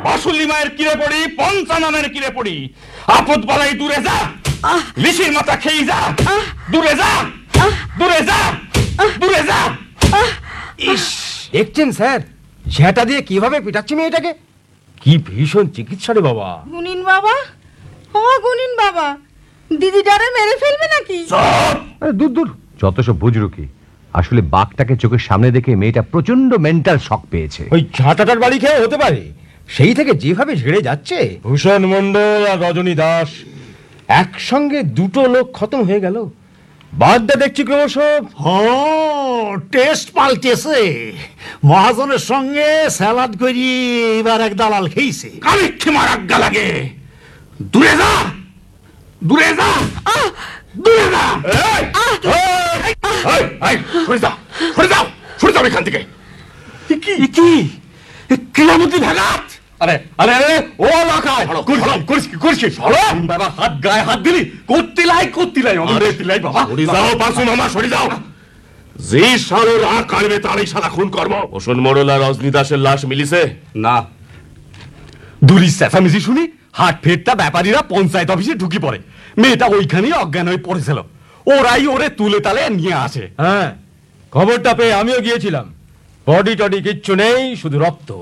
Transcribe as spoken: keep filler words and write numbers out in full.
বাসুলি মায়ের কিরে পড়ি, পঞ্চাননের কিরে পড়ি, আপদ বালাই দূরে যা, লিসির মাথা খেয়ে যা, দূরে যা, দূরে যা, দূরে যা। ইস, দেখছেন স্যার ঝেঁটা দিয়ে কিভাবে পিটাচ্ছি মেয়েটাকে? কি ভীষণ চিকিৎসা রে বাবা। গুনিন বাবা, ও গুনিন বাবা, দিদিটারে মেরে ফেলবে নাকি? আরে দূর দূর, যত সব বুজরুকি। আসলে বাঘটাকে চোখের সামনে দেখে মেয়েটা প্রচন্ড মেন্টাল শক পেয়েছে। ওই ঝাঁটাটার বাড়ি খেয়ে হতে পারে। সেই থেকে যেভাবে ঝেড়ে যাচ্ছে। ভূষণ মণ্ডল আর রজনী দাস একসঙ্গে দুটো লোক খতম হয়ে গেল। বাদটা দেখছি ক্রমশ। ও টেস্ট পাল্টেছে। মহাজনের সঙ্গে স্যালাড করি এবার এক দালাল খেয়েছে। কালিক্ষে মার আজ্ঞা লাগে, দূরে যা, দূরে যা, দূরে যা। এই, এই, এই, এই, সরে যাও, সরে যাও, সরে যাও এখান থেকে। কি কি কিরামতি ভাগাত? আরে আরে আরে ও লাখায় করিস কি করিস? বাবা হাত গায়ে হাত দিলি, করতে লাই করতে লাই অমরে দিলাই বাবা। সরে যাও পারসু মামা, সরে যাও। যে সালের রাগ কালবে তারই সারা খুন করব। হোসেন মোড়ল আর রজনী দাসের লাশ মিলিছে না, দুরি চেঁচামেচি শুনি হাট ফেরটা ব্যাপারীরা পঞ্চায়েত অফিসে ঢুকি পড়ে। মেয়েটা ওইখানেই অজ্ঞান হয়ে পড়েছিল। ওরাই ওরে তুলে তালে নিয়ে আসে। হ্যাঁ, খবরটা পেয়ে আমিও গিয়েছিলাম। বডি টডি কিচ্ছু নেই, শুধু রক্ত।